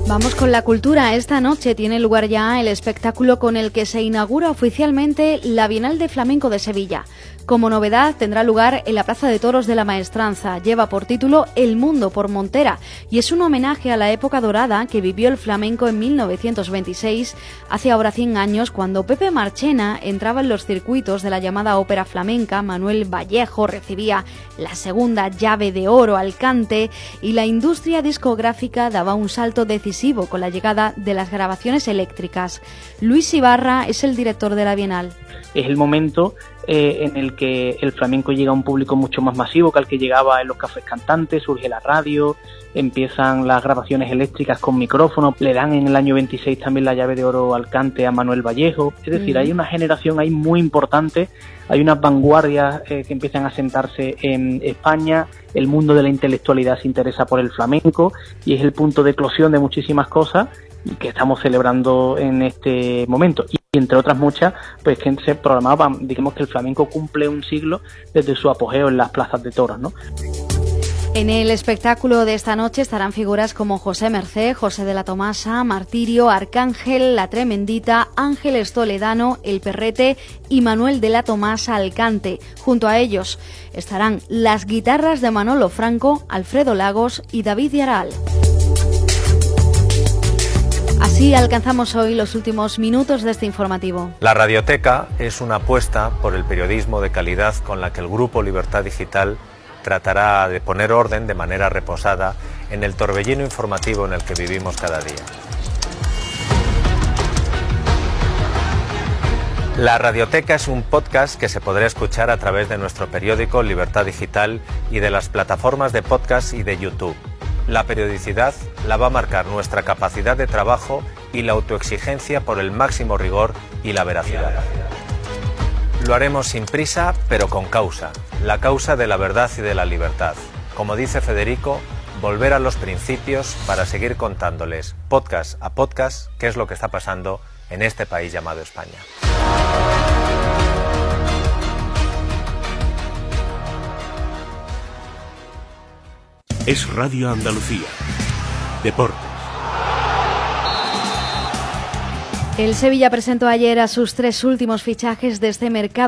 Vamos con la cultura. Esta noche tiene lugar ya el espectáculo con el que se inaugura oficialmente la Bienal de Flamenco de Sevilla. Como novedad, tendrá lugar en la Plaza de Toros de la Maestranza. Lleva por título El Mundo por Montera y es un homenaje a la época dorada que vivió el flamenco en 1926, hace ahora 100 años, cuando Pepe Marchena entraba en los circuitos de la llamada ópera flamenca, Manuel Vallejo recibía la segunda llave de oro al cante y la industria discográfica daba un salto decisivo con la llegada de las grabaciones eléctricas. Luis Ibarra es el director de la Bienal. Es el momento en el que el flamenco llega a un público mucho más masivo que al que llegaba en los cafés cantantes, surge la radio, empiezan las grabaciones eléctricas con micrófono, le dan en el año 26 también la llave de oro al cante a Manuel Vallejo. Es decir, hay una generación ahí muy importante, hay unas vanguardias que empiezan a sentarse en España, el mundo de la intelectualidad se interesa por el flamenco y es el punto de eclosión de muchísimas cosas que estamos celebrando en este momento. Y entre otras muchas, pues que se programaba, digamos que el flamenco cumple un siglo desde su apogeo en las plazas de toros, ¿no? En el espectáculo de esta noche estarán figuras como José Mercé, José de la Tomasa, Martirio, Arcángel, La Tremendita, Ángeles Toledano, El Perrete y Manuel de la Tomasa al cante. Junto a ellos estarán las guitarras de Manolo Franco, Alfredo Lagos y David Yaral. Así alcanzamos hoy los últimos minutos de este informativo. La Radioteca es una apuesta por el periodismo de calidad con la que el Grupo Libertad Digital tratará de poner orden de manera reposada en el torbellino informativo en el que vivimos cada día. La Radioteca es un podcast que se podrá escuchar a través de nuestro periódico Libertad Digital y de las plataformas de podcast y de YouTube. La periodicidad la va a marcar nuestra capacidad de trabajo y la autoexigencia por el máximo rigor y la veracidad. Lo haremos sin prisa, pero con causa, la causa de la verdad y de la libertad. Como dice Federico, volver a los principios para seguir contándoles, podcast a podcast, qué es lo que está pasando en este país llamado España. Es Radio Andalucía. Deportes. El Sevilla presentó ayer a sus 3 últimos fichajes de este mercado